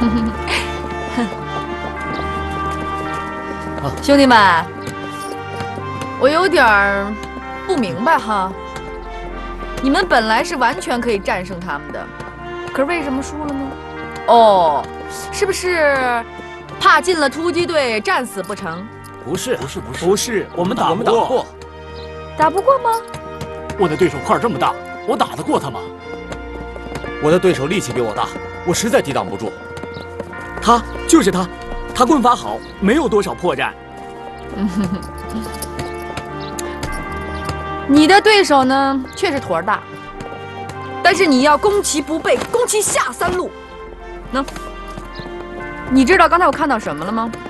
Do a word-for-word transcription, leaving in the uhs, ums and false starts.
兄弟们，我有点儿不明白哈。你们本来是完全可以战胜他们的，可是为什么输了呢？哦，是不是怕进了突击队战死不成？ 不是，不是，不是， 不是，我们打我们打过。 打不过吗？ 我的对手块这么大，我打得过他吗？ 我的对手力气比我大，我实在抵挡不住。 他就是他，他棍法好，没有多少破绽。 嗯哼哼。你的对手呢，确实坨儿大，但是你要攻其不备，攻其下三路。能？你知道刚才我看到什么了吗？